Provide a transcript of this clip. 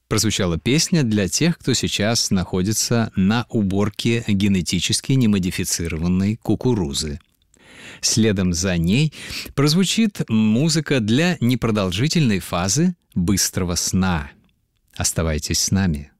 прозвучала песня для тех, кто сейчас находится на уборке генетически немодифицированной кукурузы. Следом за ней прозвучит музыка для непродолжительной фазы быстрого сна. Оставайтесь с нами.